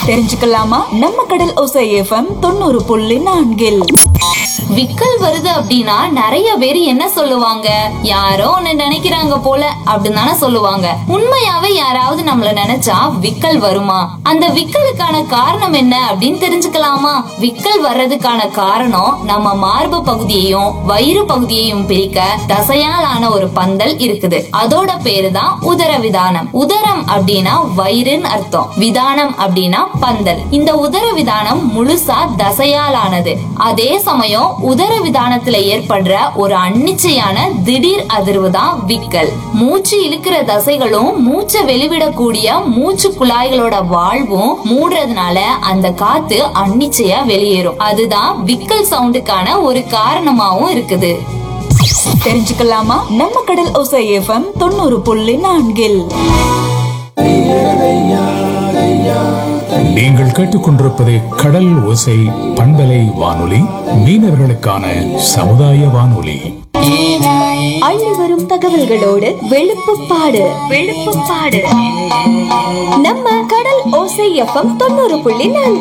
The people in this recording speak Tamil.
தெரிஞ்சுக்கலாமா? நம்ம கடல் ஓசை எஃப்எம் 90.4. விக்கல் வருது அப்படின்னா நிறைய பேர் என்ன சொல்லுவாங்க? யாரோ ஒன்னு நினைக்கிறாங்க போல அப்படின்னு தானே சொல்லுவாங்க. உண்மையாவே யாராவது நம்மள நினைச்சா விக்கல் வருமா? அந்த விக்கலுக்கான காரணம் என்ன அப்படின்னு தெரிஞ்சுக்கலாமா? விக்கல் வர்றதுக்கான காரணம் நம்ம மார்பு பகுதியையும் வயிறு பகுதியையும் பிரிக்க தசையால் ஆன ஒரு பந்தல் இருக்குது. அதோட பேரு தான் உதரவிதானம். உதரம் அப்படின்னா வயிறுன்னு அர்த்தம், விதானம் அப்படின்னா பந்தல். இந்த உதரவிதானம் முழுசா தசையால் ஆனது. அதே சமயம் உதரவிதானத்துல ஏற்படுற ஒரு அன்னிச்சையான திடீர் அதிர்வு தான் விக்கல். மூச்சு இழுக்கிற தசைகளும் மூச்சை வெளிவிடக்கூடிய மூச்சு குழாய்களோட வாழ்வும் மூடுறதுனால அந்த காத்து அன்னிச்சையா வெளியேறும். அதுதான் விக்கல் சவுண்டுக்கான ஒரு காரணமாவும் இருக்குது. தெரிஞ்சுக்கலாமா? நம்ம கடல் ஓசை எஃப்எம் 90.4. நீங்கள் கேட்டுக்கொண்டிருப்பது கடல் ஓசை பண்பலை வானொலி, மீனவர்களுக்கான சமுதாய வானொலி. அள்ளி வரும் தகவல்களோடு வெளுப்புப்பாடு நம்ம கடல் ஓசை எஃப்எம் 90.4.